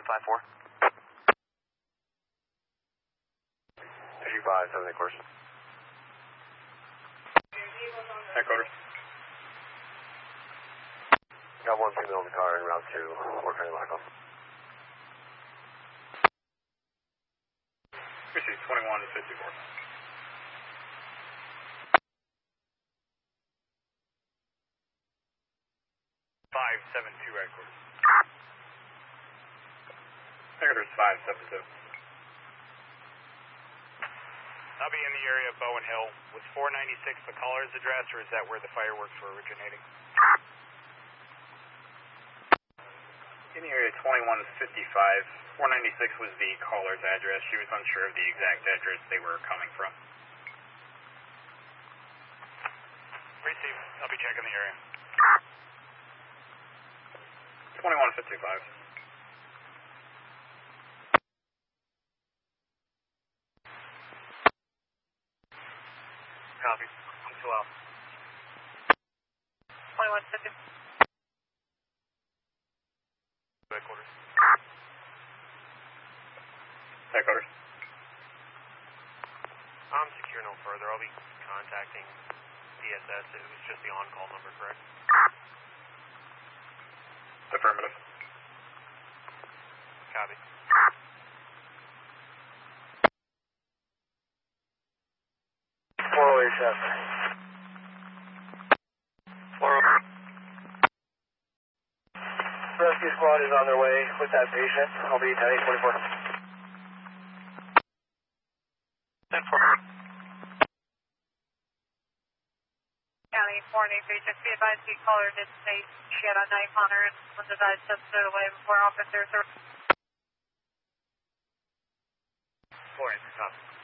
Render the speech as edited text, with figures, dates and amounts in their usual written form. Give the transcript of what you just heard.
5-4. Issue 5, 7 course. Headquarters. Got one female in the car en route to Fort Penny Lock. Issue 2154. 572 headquarters. Headquarters 572. I'll be in the area of Bowen Hill. Was 496 the caller's address, or is that where the fireworks were originating? In the area 2155. 496 was the caller's address. She was unsure of the exact address they were coming from. Receive. I'll be checking the area. 2155. Copy. 12. 2150. Headquarters. Headquarters. I'm secure no further. I'll be contacting DSS. It was just the on-call number, correct? Affirmative. Copy. Chef. Rescue squad is on their way with that patient. I'll be 10-8-24. 10-4. County 483, just be advised the caller did state she had a knife on her and was advised to put it away before officers are... 4 copy.